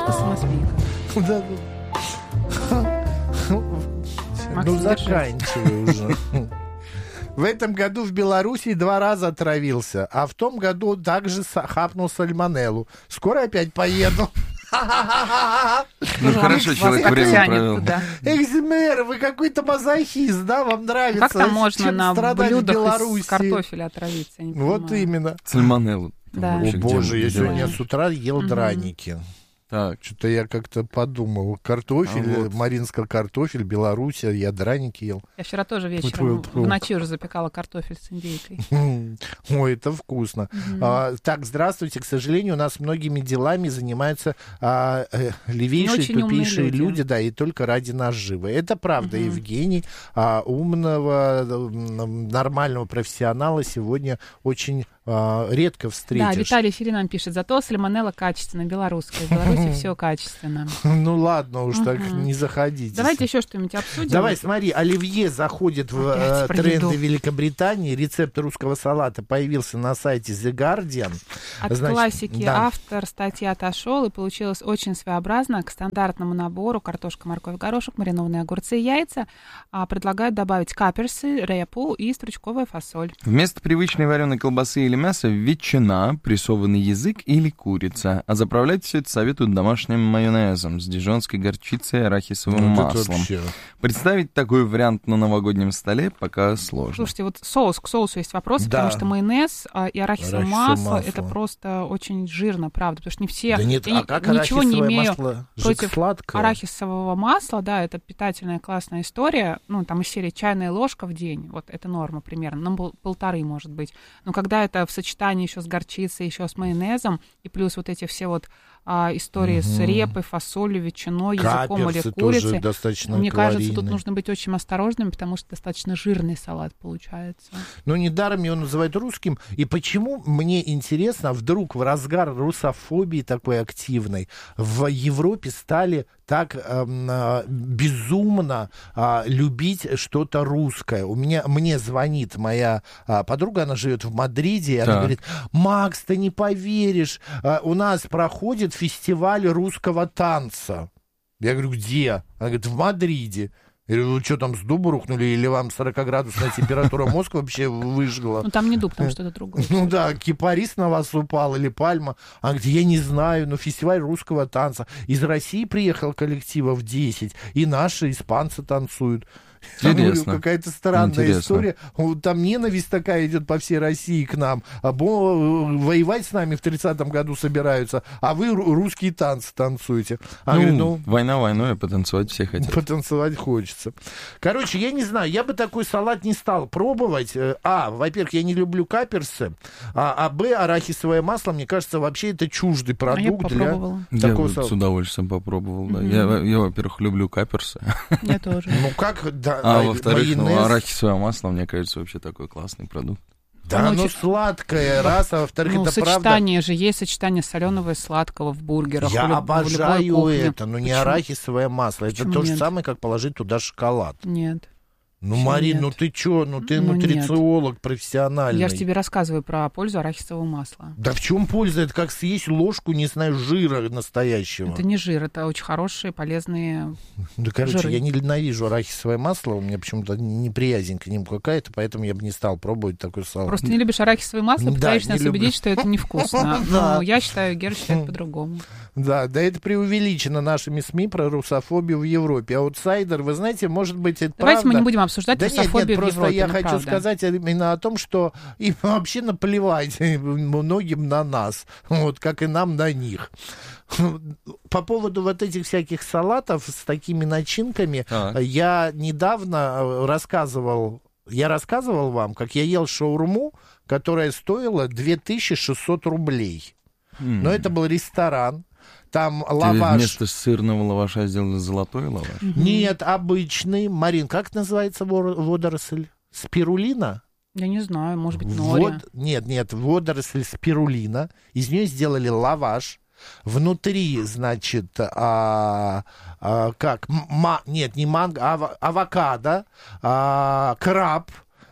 самосмейка. Ну, заканчивай уже. В этом году в Беларуси 2 раза отравился, а в том году также хапнул сальмонеллу. Скоро опять поеду. Ну, хорошо, человек время провел. Экзимер, вы какой-то мазохист, да? Вам нравится? Как там можно на блюдах из картофеля отравиться? Вот именно. Сальмонеллу. Да. О, боже, я сегодня с утра ел драники. Так. Что-то я как-то подумал. Картофель, Маринский картофель, Беларусь, я драники ел. Я вчера тоже вечером в ночи уже запекала картофель с индейкой. Ой, это вкусно. Так, здравствуйте. К сожалению, у нас многими делами занимаются левейшие, тупейшие люди, да, и только ради наживы. Это правда, Евгений. Умного, нормального профессионала сегодня очень редко встретишь. Да, Виталий Фили нам пишет, зато сальмонелла качественная, белорусская. В Беларуси все качественно. Ну ладно уж, так не заходите. Давайте еще что-нибудь обсудим. Давай, смотри, оливье заходит в тренды Великобритании. Рецепт русского салата появился на сайте The Guardian. От классики автор статьи отошел, и получилось очень своеобразно. К стандартному набору картошка, морковь, горошек, маринованные огурцы и яйца предлагают добавить каперсы, репу и стручковая фасоль. Вместо привычной вареной колбасы или мяса ветчина, прессованный язык или курица. А заправлять все это советуют домашним майонезом с дижонской горчицей и арахисовым маслом. Представить такой вариант на новогоднем столе пока сложно. Слушайте, вот к соусу есть вопросы, потому что майонез и арахисовое масло это просто очень жирно, правда, потому что не все... Да нет, а как ничего не имею масло против сладкое? Арахисового масла, да, это питательная классная история, ну, там из серии чайная ложка в день, вот это норма примерно, ну, 1,5, может быть. Но когда это в сочетании еще с горчицей, еще с майонезом, и плюс вот эти все вот истории с репой, фасолью, ветчиной, языком или курицей. Мне кажется, тут нужно быть очень осторожным, потому что достаточно жирный салат получается. Ну, недаром его называют русским. И почему, мне интересно, вдруг в разгар русофобии такой активной в Европе стали так безумно любить что-то русское. Мне звонит моя подруга, она живет в Мадриде, и она говорит: Макс, ты не поверишь, у нас проходит фестиваль русского танца. Я говорю, где? Она говорит, в Мадриде. Я говорю, вы что, там с дуба рухнули, или вам 40-градусная температура мозг вообще выжгла? Ну, там не дуб, там что-то другое. Ну да, кипарис на вас упал или пальма. Она говорит, я не знаю, но фестиваль русского танца. Из России приехал коллективов 10, и наши испанцы танцуют. Интересно. Какая-то странная история. Там ненависть такая идет по всей России к нам. Воевать с нами в 30-м году собираются, а вы русские танцы танцуете. Война войной, а потанцевать все хотят. Потанцевать хочется. Короче, я не знаю, я бы такой салат не стал пробовать. Во-первых, я не люблю каперсы, б, арахисовое масло, мне кажется, вообще это чуждый продукт для такого салата. Я с удовольствием попробовал, да. Я, во-первых, люблю каперсы. Я тоже. Ну как... во-вторых, арахисовое масло, мне кажется, вообще такой классный продукт. Да, оно сладкое, раз, а во-вторых, это правда... сочетание же есть, сочетание соленого и сладкого в бургерах. Я обожаю это, но не арахисовое масло. Это то же самое, как положить туда шоколад. Нет. Ну, Марин, ну ты чё? Ну ты нутрициолог профессиональный. Я же тебе рассказываю про пользу арахисового масла. Да в чем польза? Это как съесть ложку, не знаю, жира настоящего. Это не жир, это очень хорошие, полезные Да, короче, жиры. Я ненавижу арахисовое масло, у меня почему-то неприязнь к нему какая-то, поэтому я бы не стал пробовать такой салат. Просто не любишь арахисовое масло, пытаешься нас убедить, что это невкусно. Но я считаю, Гера считает по-другому. Да, это преувеличено нашими СМИ про русофобию в Европе. Аутсайдер, вы знаете, может быть, это Давайте правда. мы не будем обсуждать русофобию в Европе. Просто я хочу сказать именно о том, что им вообще наплевать многим на нас, вот как и нам на них. По поводу вот этих всяких салатов с такими начинками, я недавно рассказывал вам, как я ел шаурму, которая стоила 2600 рублей. Но это был ресторан. Там лаваш. Вместо сырного лаваша сделали золотой лаваш? Нет, обычный. Марин, как называется водоросль? Спирулина? Я не знаю, может быть, нори. Нет, водоросль спирулина. Из нее сделали лаваш. Внутри, значит, авокадо, краб,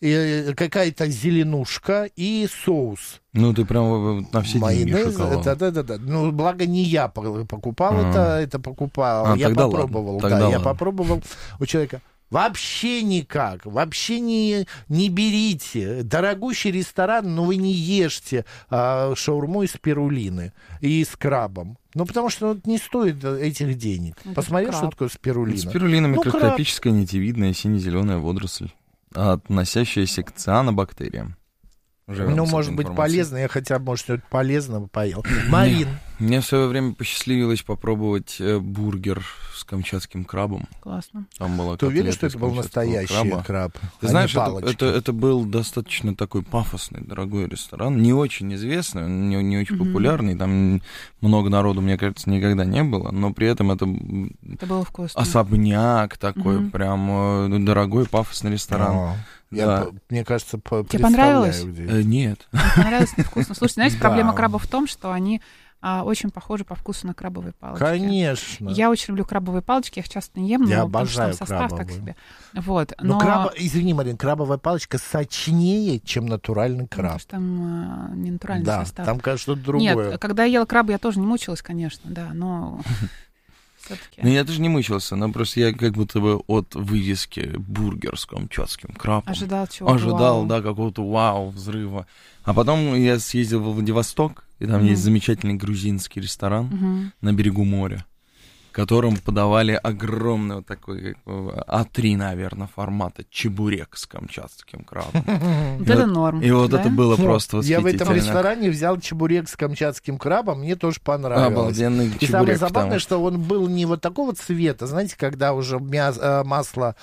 какая-то зеленушка и соус. Ну, ты прям на все деньги шоковал. Да. Ну, благо не я покупал это покупал. Я попробовал. Я попробовал у человека. Вообще никак, вообще не берите. Дорогущий ресторан, но вы не ешьте шаурму из спирулины и с крабом. Ну, потому что не стоит этих денег. Посмотрел, что такое спирулина? Спирулина — микроскопическая нитевидная сине-зеленая водоросль, относящаяся к цианобактериям. Ну, может быть, полезно. Я хотя бы, может, что-то полезного поел. Марин. Мне в свое время посчастливилось попробовать бургер с камчатским крабом. Классно. Там была Ты уверен, что это был настоящий краб? Ты знаешь, это был достаточно такой пафосный, дорогой ресторан. Не очень известный, не очень популярный. Там много народу, мне кажется, никогда не было. Но при этом это было вкусно. Особняк такой, прям дорогой, пафосный ресторан. Мне кажется, тебе понравилось? Нет. Понравилось, невкусно. Слушайте, знаете, проблема крабов в том, что они очень похожи по вкусу на крабовые палочки. Конечно. Я очень люблю крабовые палочки, я их часто не ем, я но обожаю потому что там состав так себе. Вот, но извини, Марин, крабовая палочка сочнее, чем натуральный краб. Потому что там не натуральный состав. Да, там, кажется, что-то другое. Нет, когда я ела краба, я тоже не мучилась, конечно, да, но... Ну, я тоже не мучился, но просто я как будто бы от вывески бургер с камчатским крабом ожидал чего-то. Ожидал, да, какого-то взрыва. А потом я съездил во Владивосток, и там есть замечательный грузинский ресторан на берегу моря, в котором подавали огромный вот такой А3, наверное, формата чебурек с камчатским крабом. Вот это норм. И вот это было просто восхитительно. Я в этом ресторане взял чебурек с камчатским крабом, мне тоже понравилось. Обалденный чебурек. И самое забавное, что он был не вот такого цвета, знаете, когда уже масло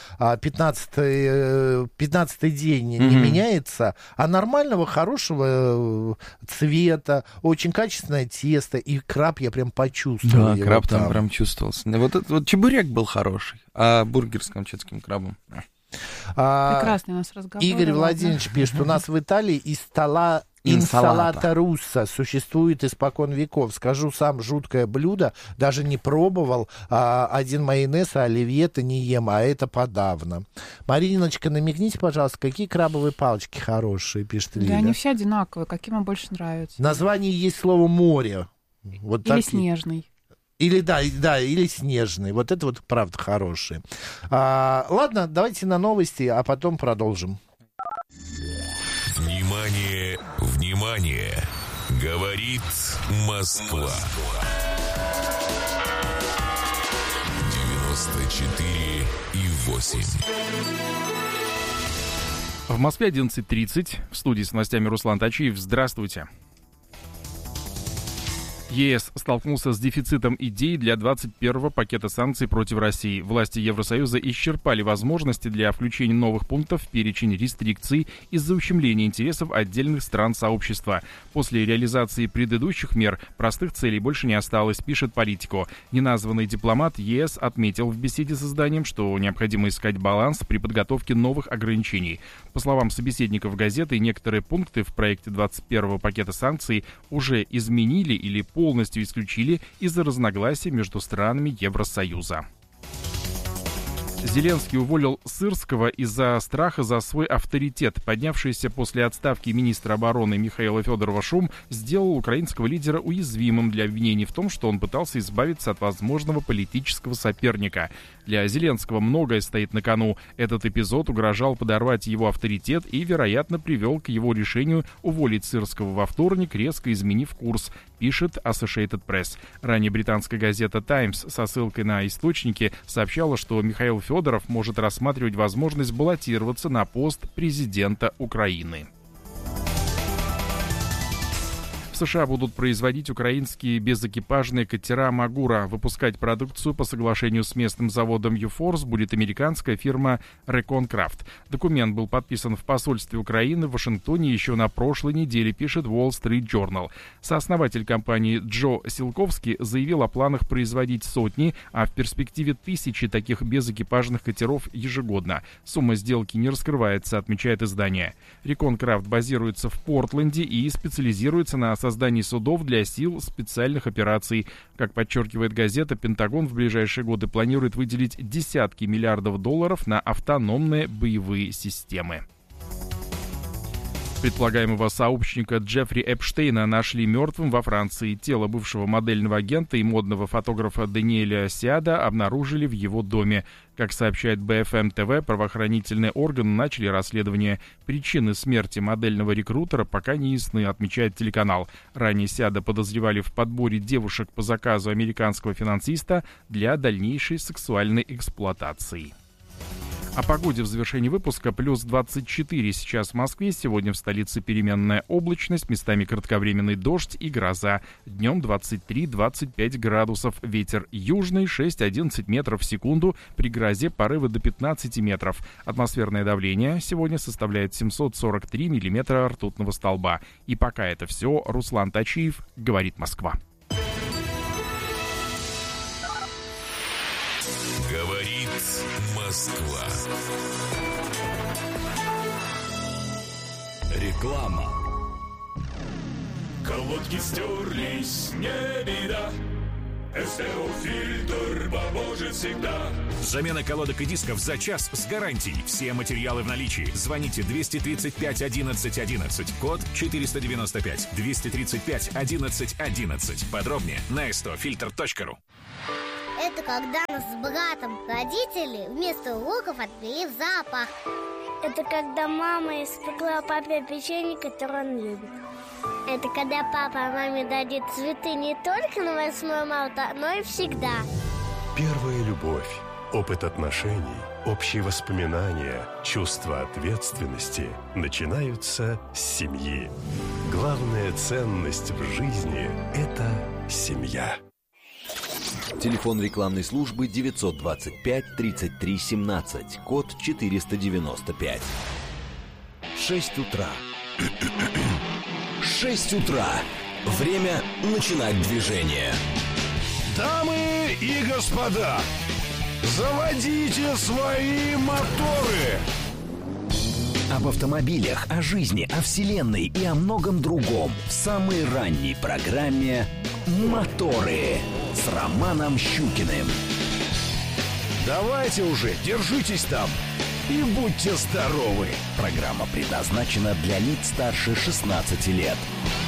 15-й день не меняется, а нормального, хорошего цвета, очень качественное тесто, и краб я прям почувствовал. Да, краб там прям чувствовался. Вот чебурек был хороший, а бургер с камчатским крабом. Прекрасный у нас разговор. Игорь Владимирович пишет, у нас в Италии из стола инсалата русса существует испокон веков. Скажу сам, жуткое блюдо, даже не пробовал. Один майонез, а оливье-то не ем, а это подавно. Мариночка, намекните, пожалуйста, какие крабовые палочки хорошие, пишет Лиля. Да, они все одинаковые, какие вам больше нравятся. В названии есть слово море. Вот или снежный. Или или снежный. Вот это вот правда хорошие. Ладно, давайте на новости, а потом продолжим. Внимание, внимание! Говорит Москва. 94,8. В Москве 11:30. В студии с новостями Руслан Тачиев. Здравствуйте. ЕС столкнулся с дефицитом идей для 21-го пакета санкций против России. Власти Евросоюза исчерпали возможности для включения новых пунктов в перечень рестрикций из-за ущемления интересов отдельных стран сообщества. После реализации предыдущих мер простых целей больше не осталось, пишет Политико. Неназванный дипломат ЕС отметил в беседе с изданием, что необходимо искать баланс при подготовке новых ограничений. По словам собеседников газеты, некоторые пункты в проекте 21-го пакета санкций уже изменили или полностью исключили из-за разногласий между странами Евросоюза. Зеленский уволил Сырского из-за страха за свой авторитет. Поднявшийся после отставки министра обороны Михаила Федорова шум сделал украинского лидера уязвимым для обвинений в том, что он пытался избавиться от возможного политического соперника. Для Зеленского многое стоит на кону. Этот эпизод угрожал подорвать его авторитет и, вероятно, привел к его решению уволить Сырского во вторник, резко изменив курс, пишет Associated Press. Ранее британская газета Times со ссылкой на источники сообщала, что Михаил Федоров может рассматривать возможность баллотироваться на пост президента Украины. В США будут производить украинские безэкипажные катера «Магура». Выпускать продукцию по соглашению с местным заводом «Юфорс» будет американская фирма «Реконкрафт». Документ был подписан в посольстве Украины в Вашингтоне еще на прошлой неделе, пишет Wall Street Journal. Сооснователь компании Джо Силковский заявил о планах производить сотни, а в перспективе тысячи таких безэкипажных катеров ежегодно. Сумма сделки не раскрывается, отмечает издание. «Реконкрафт» базируется в Портленде и специализируется на создании судов для сил специальных операций. Как подчеркивает газета, Пентагон в ближайшие годы планирует выделить десятки миллиардов долларов на автономные боевые системы. Предполагаемого сообщника Джеффри Эпштейна нашли мертвым во Франции. Тело бывшего модельного агента и модного фотографа Даниэля Сиада обнаружили в его доме. Как сообщает БФМ ТВ, правоохранительные органы начали расследование. Причины смерти модельного рекрутера пока не ясны, отмечает телеканал. Ранее Сиада подозревали в подборе девушек по заказу американского финансиста для дальнейшей сексуальной эксплуатации. О погоде в завершении выпуска. Плюс 24 сейчас в Москве. Сегодня в столице переменная облачность, местами кратковременный дождь и гроза. Днем 23-25 градусов. Ветер южный 6-11 метров в секунду. При грозе порывы до 15 метров. Атмосферное давление сегодня составляет 743 миллиметра ртутного столба. И пока это все. Руслан Тачиев, говорит Москва. Говорит Москва. Реклама. Колодки стерлись, не беда. СТО-фильтр поможет всегда. Замена колодок и дисков за час с гарантией. Все материалы в наличии. Звоните 235 11 11. Код 495. 235 11 11. Подробнее на stofilter.ru. Это когда нас с братом родители вместо уроков отвели в зоопарк. Это когда мама испекла папе печенье, которое он любит. Это когда папа маме дадит цветы не только на 8 марта, но и всегда. Первая любовь, опыт отношений, общие воспоминания, чувство ответственности начинаются с семьи. Главная ценность в жизни – это семья. Телефон рекламной службы 925 33 17, код 495. 6 утра. 6 утра. Время начинать движение. Дамы и господа, заводите свои моторы. Об автомобилях, о жизни, о вселенной и о многом другом в самой ранней программе «Моторы» с Романом Щукиным. Давайте уже, держитесь там и будьте здоровы. Программа предназначена для лиц старше 16 лет.